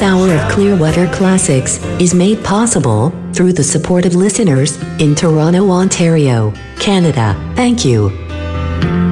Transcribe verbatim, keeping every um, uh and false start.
hour of Clearwater Classics is made possible through the support of listeners in Toronto, Ontario, Canada. Thank you.